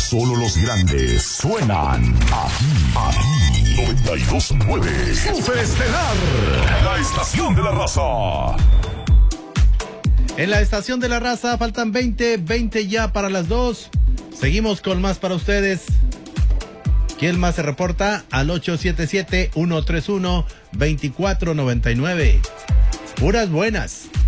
Solo los grandes suenan aquí 92.9. Jefe Estelar, la estación de la raza. En la estación de la raza faltan 20 ya para las 2. Seguimos con más para ustedes. ¿Quién más se reporta? Al 877-131-2499. Puras buenas.